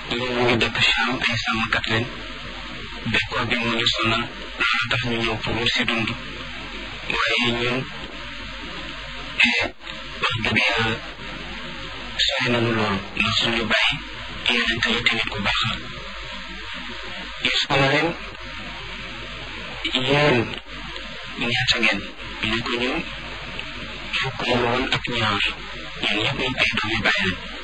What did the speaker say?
ñun ñu ngi dëkk Cham ay sàmmkat leen bekkoor bi mu ñu sonal loolu tax ñu ñëw pour si dund waaye ñun wax dëgg yàlla sori nañu loolu ndax suñu bàyyi yonent la tamit ku baax la Yuusufa na leen yéen ñaata ngeen ñu ne ko ñun fukk la woon ak ñaar ñun ñëpp ñu ay doomi bàyyi lañ